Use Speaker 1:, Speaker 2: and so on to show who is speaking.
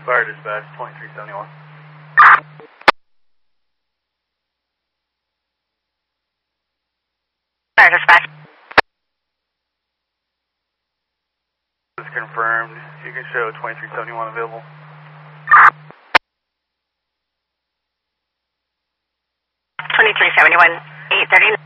Speaker 1: Fire dispatch, 2371.
Speaker 2: Fire dispatch.
Speaker 1: It's confirmed. You can show 2371 available.
Speaker 2: 2371, 839.